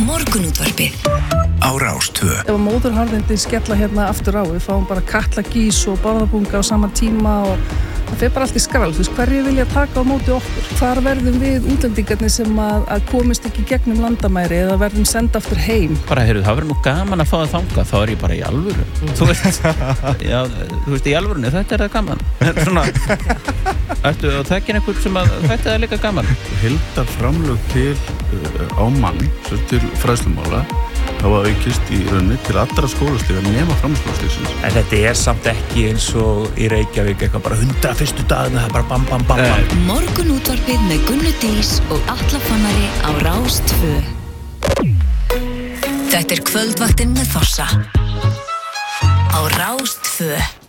Morgunútvarpið á Rás 2. Ef móðurharðindi skella hérna aftur á, við fáum bara katlagís og bárðabunga á sama tíma og það fer bara allt í skrál. Þú veist, hverju vilja taka á móti okkur? Hvar verðum við útlendingarnir sem að komist ekki gegnum landamæri eða verðum senda aftur heim? Bara, heyrðu, það verður nú gaman að fá það þangað, þá ég bara í alvöru. Þú veist, í alvörunni, þetta það gaman. Svona, ertu að þekkja einhvern sem að þetta líka gaman? Heildarframlög til á mann, svo til fræðslumála, hafa aukist í rauninni til allra skólastiga nema framhaldsskólastigsins. En þetta samt ekki eins og í Reykjavík eitthvað bara 100 fyrstu daginn, það bara bam, bam, bam, bam. Morgunútvarpið með Gunnu Dís og Atla Fannari á Rás 2. Þetta kvöldvaktin með Fossa á Rás 2.